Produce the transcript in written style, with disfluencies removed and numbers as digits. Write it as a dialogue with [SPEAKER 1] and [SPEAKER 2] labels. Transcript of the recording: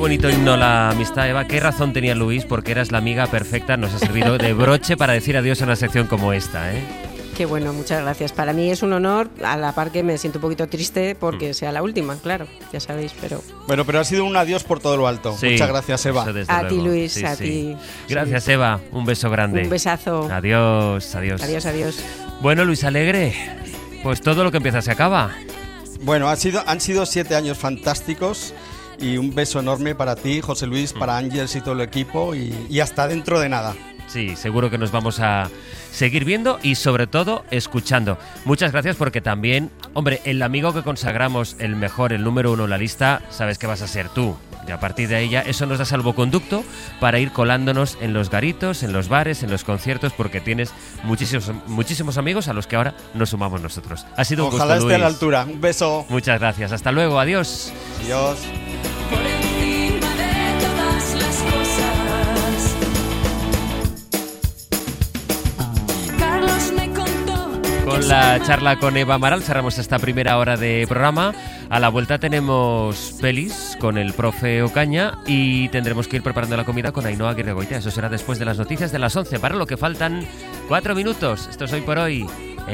[SPEAKER 1] bonito himno la amistad, Eva. Qué razón tenía Luis, porque eras la amiga perfecta. Nos ha servido de broche para decir adiós a una sección como esta, ¿eh?
[SPEAKER 2] Qué bueno, muchas gracias. Para mí es un honor, a la par que me siento un poquito triste porque sea la última, claro, ya sabéis, pero...
[SPEAKER 3] Bueno, pero ha sido un adiós por todo lo alto.
[SPEAKER 1] Sí,
[SPEAKER 3] muchas gracias, Eva.
[SPEAKER 2] A ti, Luis, sí, a ti.
[SPEAKER 1] Gracias, Eva. Un beso grande.
[SPEAKER 2] Un besazo.
[SPEAKER 1] Adiós, adiós.
[SPEAKER 2] Adiós, adiós.
[SPEAKER 1] Bueno, Luis Alegre, pues todo lo que empieza se acaba.
[SPEAKER 3] Bueno, han sido 7 años fantásticos y un beso enorme para ti, José Luis, para Ángeles y todo el equipo y hasta dentro de nada.
[SPEAKER 1] Sí, seguro que nos vamos a seguir viendo y sobre todo escuchando. Muchas gracias porque también, hombre, el amigo que consagramos el mejor, el número 1 en la lista, sabes que vas a ser tú. Y a partir de ahí eso nos da salvoconducto para ir colándonos en los garitos, en los bares, en los conciertos, porque tienes muchísimos amigos a los que ahora nos sumamos nosotros. Ha sido un gusto,
[SPEAKER 3] Ojalá esté
[SPEAKER 1] Luis.
[SPEAKER 3] a la altura. Un beso.
[SPEAKER 1] Muchas gracias. Hasta luego. Adiós.
[SPEAKER 3] Adiós.
[SPEAKER 4] Por encima de todas las cosas. Carlos me contó.
[SPEAKER 1] Con la charla con Eva Amaral cerramos esta primera hora de programa. A la vuelta tenemos pelis con el profe Ocaña y tendremos que ir preparando la comida con Ainhoa Aguirre Goitia. Eso será después de las noticias de las 11, para lo que faltan 4 minutos. Esto es Hoy por Hoy.